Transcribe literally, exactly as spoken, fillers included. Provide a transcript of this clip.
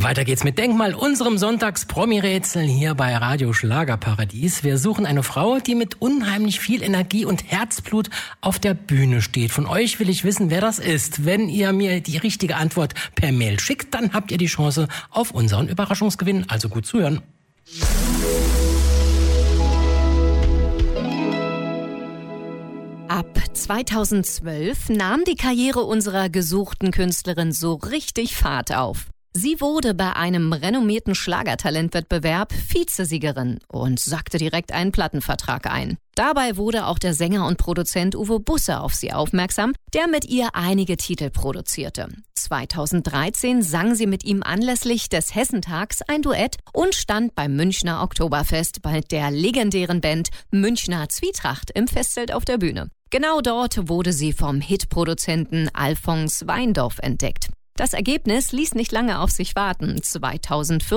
Weiter geht's mit Denkmal, unserem Sonntags-Promi-Rätsel hier bei Radio Schlagerparadies. Wir suchen eine Frau, die mit unheimlich viel Energie und Herzblut auf der Bühne steht. Von euch will ich wissen, wer das ist. Wenn ihr mir die richtige Antwort per Mail schickt, dann habt ihr die Chance auf unseren Überraschungsgewinn. Also gut zuhören. Ab zweitausendzwölf nahm die Karriere unserer gesuchten Künstlerin so richtig Fahrt auf. Sie wurde bei einem renommierten Schlagertalentwettbewerb Vizesiegerin und sackte direkt einen Plattenvertrag ein. Dabei wurde auch der Sänger und Produzent Uwe Busse auf sie aufmerksam, der mit ihr einige Titel produzierte. zweitausenddreizehn sang sie mit ihm anlässlich des Hessentags ein Duett und stand beim Münchner Oktoberfest bei der legendären Band Münchner Zwietracht im Festzelt auf der Bühne. Genau dort wurde sie vom Hitproduzenten Alfons Weindorf entdeckt. Das Ergebnis ließ nicht lange auf sich warten. zweitausendvierzehn